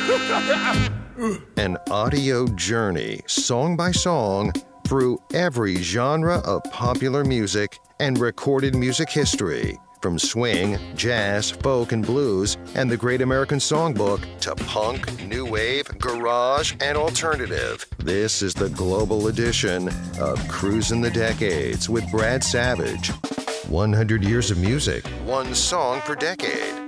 An audio journey, song by song, through every genre of popular music and recorded music history. From swing, jazz, folk, and blues, and the Great American Songbook to punk, new wave, garage, and alternative. This is the global edition of Cruising the Decades with Brad Savage. 100 years of music, one song per decade.